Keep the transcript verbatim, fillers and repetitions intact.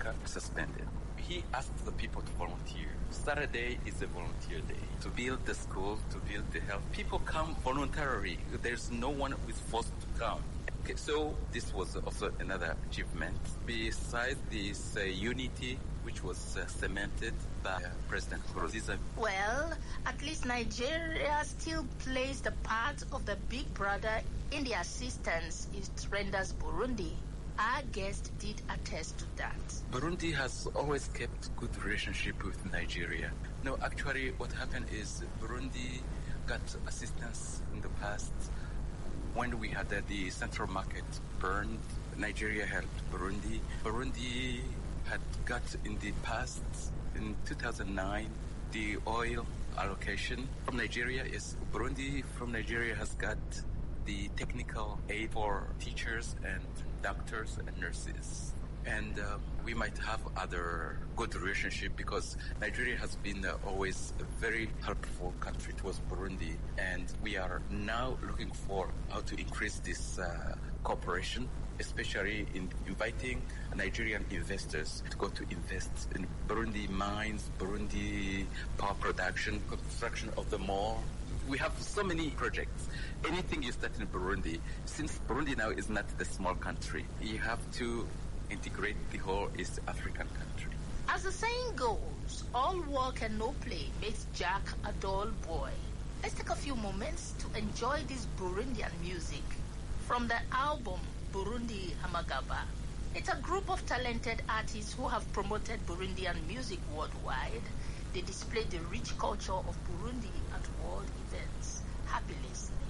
Africa suspended. He asked the people to volunteer. Saturday is a volunteer day. To build the school, to build the health. People come voluntarily. There's no one who is forced to come. Okay, so this was also another achievement. Besides this uh, unity, which was uh, cemented by uh, President Nkurunziza. Well, at least Nigeria still plays the part of the big brother in the assistance it renders Burundi. Our guest did attest to that. Burundi has always kept good relationship with Nigeria. No, actually what happened is Burundi got assistance in the past. When we had uh, the central market burned, Nigeria helped Burundi. Burundi had got in the past, in two thousand nine, the oil allocation from Nigeria. Is Burundi from Nigeria has got the technical aid for teachers and doctors and nurses. And uh, we might have other good relationship because Nigeria has been uh, always a very helpful country towards Burundi. And we are now looking for how to increase this uh, cooperation, especially in inviting Nigerian investors to go to invest in Burundi mines, Burundi power production, construction of the mall. We have so many projects. Anything you start in Burundi, since Burundi now is not a small country, you have to integrate the whole East African country. As the saying goes, all work and no play makes Jack a dull boy. Let's take a few moments to enjoy this Burundian music from the album Burundi Hamagaba. It's a group of talented artists who have promoted Burundian music worldwide. They display the rich culture of Burundi at world events. Happy listening.